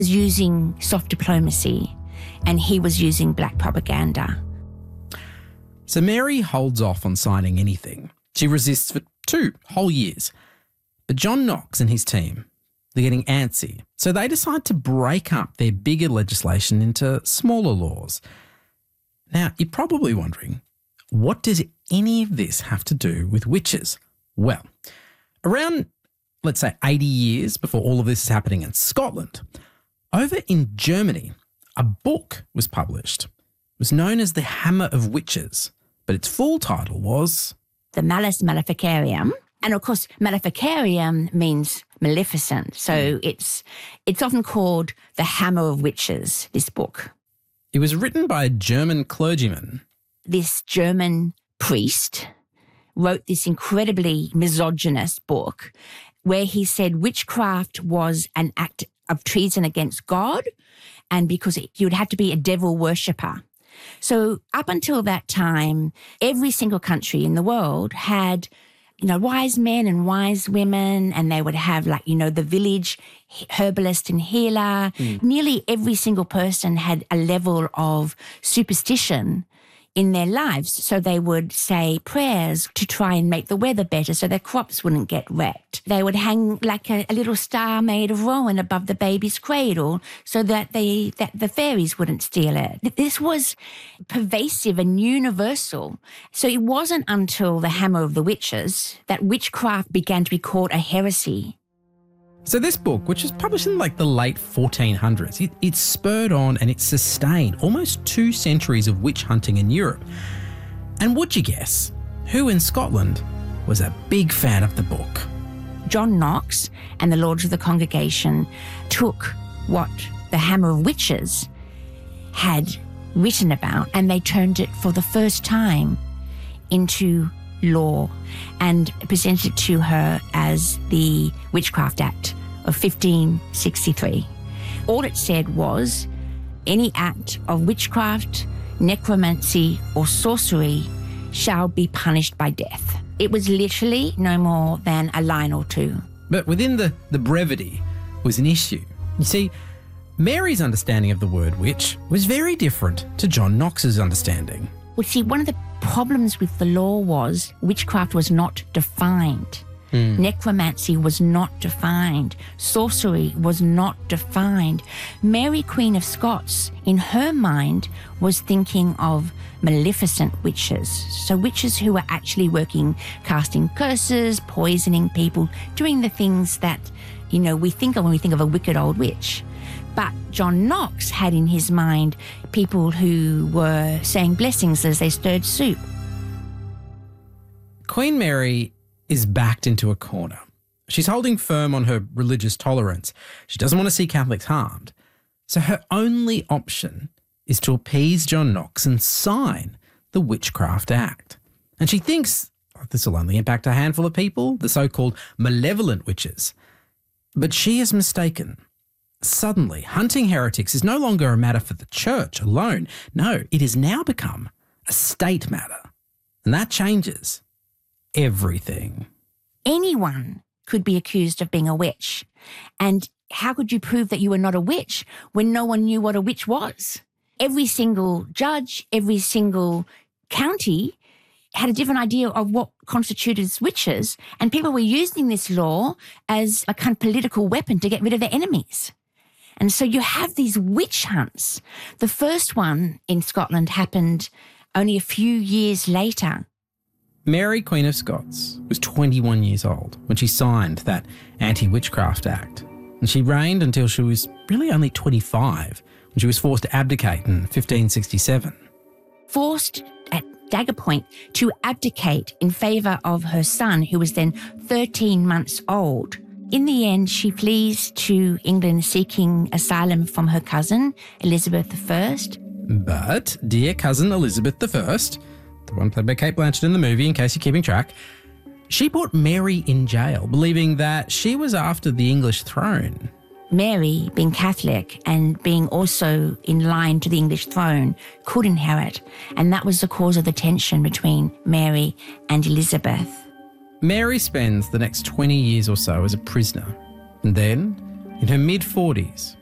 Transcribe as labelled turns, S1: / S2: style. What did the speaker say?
S1: was using soft diplomacy and he was using black propaganda.
S2: So Mary holds off on signing anything. She resists for 2 whole years. But John Knox and his team, they're getting antsy. So they decide to break up their bigger legislation into smaller laws. Now, you're probably wondering, what does any of this have to do with witches? Well, around, let's say, 80 years before all of this is happening in Scotland, over in Germany, a book was published. It was known as The Hammer of Witches, but its full title was
S1: The Malleus Maleficarium. And of course, Maleficarium means maleficent. So it's often called The Hammer of Witches, this book.
S2: It was written by a German clergyman.
S1: This German priest wrote this incredibly misogynist book where he said witchcraft was an act of treason against God, and because you would have to be a devil worshipper. So up until that time, every single country in the world had, wise men and wise women, and they would have the village herbalist and healer. Nearly every single person had a level of superstition in their lives. So they would say prayers to try and make the weather better so their crops wouldn't get wrecked. They would hang like a little star made of rowan above the baby's cradle so that the fairies wouldn't steal it. This was pervasive and universal. So it wasn't until the Hammer of the Witches that witchcraft began to be called a heresy.
S2: So this book, which was published in the late 1400s, it spurred on and it sustained almost 2 centuries of witch hunting in Europe. And would you guess who in Scotland was a big fan of the book?
S1: John Knox and the Lords of the Congregation took what the Hammer of Witches had written about and they turned it for the first time into law and presented to her as the Witchcraft Act of 1563. All it said was, any act of witchcraft, necromancy or sorcery shall be punished by death. It was literally no more than a line or 2.
S2: But within the brevity was an issue. You see, Mary's understanding of the word witch was very different to John Knox's understanding.
S1: Well, see, one of the problems with the law was witchcraft was not defined. Necromancy was not defined. Sorcery was not defined. Mary, Queen of Scots, in her mind, was thinking of maleficent witches. So witches who were actually working, casting curses, poisoning people, doing the things that, we think of when we think of a wicked old witch. But John Knox had in his mind people who were saying blessings as they stirred soup.
S2: Queen Mary is backed into a corner. She's holding firm on her religious tolerance. She doesn't want to see Catholics harmed. So her only option is to appease John Knox and sign the Witchcraft Act. And she thinks this will only impact a handful of people, the so-called malevolent witches. But she is mistaken. Suddenly, hunting heretics is no longer a matter for the church alone. No, it has now become a state matter. And that changes everything.
S1: Anyone could be accused of being a witch. And how could you prove that you were not a witch when no one knew what a witch was? Every single judge, every single county had a different idea of what constituted as witches, and people were using this law as a kind of political weapon to get rid of their enemies. And so you have these witch hunts. The first one in Scotland happened only a few years later.
S2: Mary, Queen of Scots, was 21 years old when she signed that Anti-Witchcraft Act. And she reigned until she was really only 25 when she was forced to abdicate in 1567.
S1: Forced at dagger point to abdicate in favour of her son, who was then 13 months old. In the end, she flees to England seeking asylum from her cousin, Elizabeth I.
S2: But dear cousin Elizabeth I, the one played by Cate Blanchett in the movie, in case you're keeping track, she put Mary in jail, believing that she was after the English throne.
S1: Mary, being Catholic and being also in line to the English throne, could inherit, and that was the cause of the tension between Mary and Elizabeth.
S2: Mary spends the next 20 years or so as a prisoner, and then, in her mid-40s,